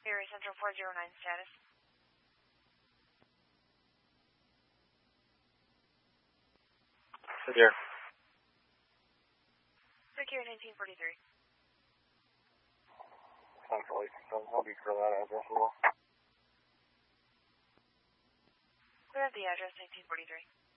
Area Central 409 status. Here. Secure 1943. Central 87, I'll be for that address as well. Clear up the address 1943.